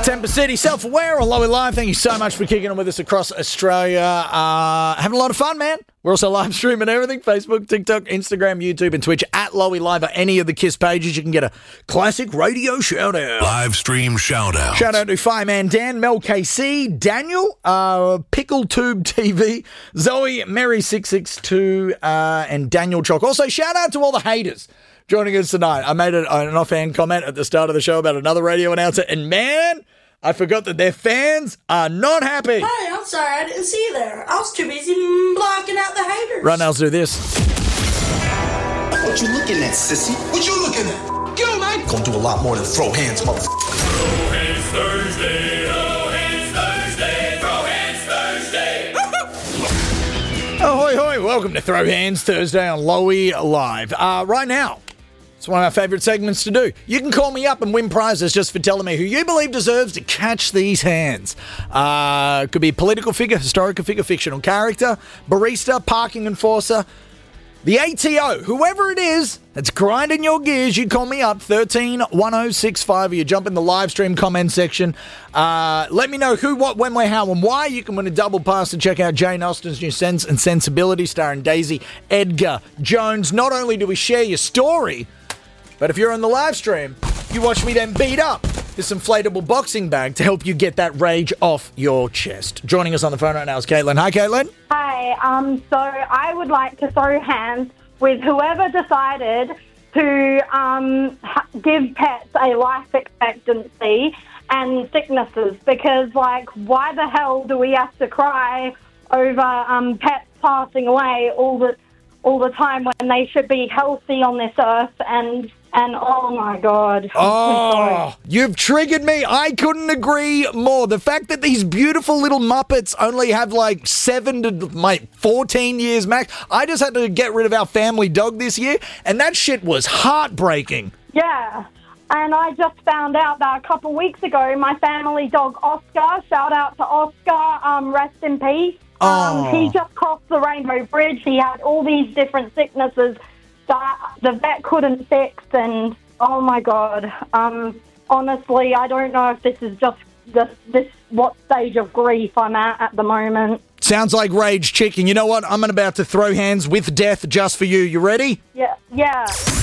Temper City, Self-Aware on Lowy Live. Thank you so much for kicking on with us across Australia. Having a lot of fun, man. We're also live streaming everything. Facebook, TikTok, Instagram, YouTube and Twitch at Lowy Live or any of the KISS pages. You can get a classic radio shout-out. Live stream shout-out. Shout out to Fireman Dan, Mel KC, Daniel, Pickle Tube TV, Zoe, Mary662, and Daniel Chalk. Also, shout out to all the haters joining us tonight. I made an offhand comment at the start of the show about another radio announcer, and man, I forgot that their fans are not happy. Hey, I'm sorry, I didn't see you there. I was too busy blocking out the haters. Right now, let's do this. What you looking at, sissy? What you looking at? Go, man! Gonna do a lot more than throw hands, motherfucker. Throw hands Thursday, throw hands Thursday, throw hands Thursday. Ahoy, hoy. Welcome to Throw Hands Thursday on Lowy Live. Right now, it's one of our favourite segments to do. You can call me up and win prizes just for telling me who you believe deserves to catch these hands. Could be a political figure, historical figure, fictional character, barista, parking enforcer, the ATO, whoever it is that's grinding your gears. You call me up, 131065, or you jump in the live stream comment section. Let me know who, what, when, where, how, and why. You can win a double pass to check out Jane Austen's new Sense and Sensibility, starring Daisy Edgar Jones. Not only do we share your story, but if you're on the live stream, you watch me then beat up this inflatable boxing bag to help you get that rage off your chest. Joining us on the phone right now is Caitlin. Hi, Caitlin. Hi, so I would like to throw hands with whoever decided to give pets a life expectancy and sicknesses, because, like, why the hell do we have to cry over pets passing away all the time when they should be healthy on this earth and oh my God. Oh, you've triggered me. I couldn't agree more. The fact that these beautiful little Muppets only have like 7 to 14 years max. I just had to get rid of our family dog this year, and that shit was heartbreaking. Yeah. And I just found out that a couple weeks ago, my family dog Oscar, shout out to Oscar, rest in peace. He just crossed the Rainbow Bridge. He had all these different sicknesses that the vet couldn't fix, and oh my God. Honestly, I don't know if this is just what stage of grief I'm at the moment. Sounds like rage chicken. You know what? I'm about to throw hands with death just for you. You ready? Yeah.